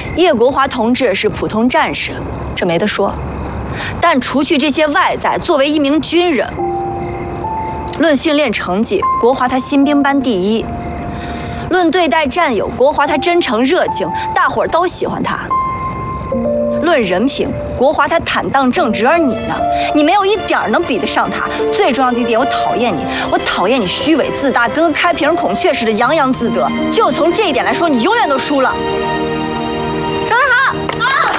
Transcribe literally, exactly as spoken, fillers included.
叶国华同志是普通战士，这没得说。但除去这些外在，作为一名军人，论训练成绩，国华他新兵班第一；论对待战友，国华他真诚热情，大伙儿都喜欢他。论人品，国华他坦荡正直，而你呢？你没有一点能比得上他。最重要的一点，我讨厌你，我讨厌你虚伪自大，跟个开屏孔雀似的洋洋自得。就从这一点来说，你永远都输了。说得好，好。